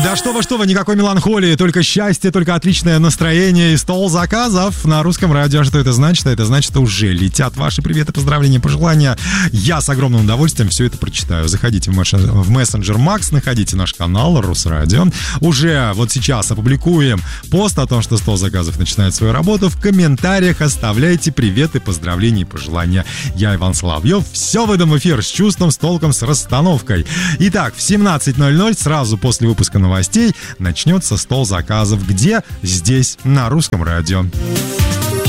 Да что вы, никакой меланхолии, только счастье, только отличное настроение и стол заказов на Русском радио. Что это значит? Это значит, что уже летят ваши приветы, поздравления, пожелания. Я с огромным удовольствием все это прочитаю. Заходите в мессенджер Макс, находите наш канал Русрадио. Уже вот сейчас опубликуем пост о том, что стол заказов начинает свою работу. В комментариях оставляйте приветы, поздравления и пожелания. Я Иван Соловьев. Все выдам в эфир с чувством, с толком, с расстановкой. Итак, в 17:00 сразу после выпуска новостей начнется стол заказов. Где? Здесь, на Русском радио.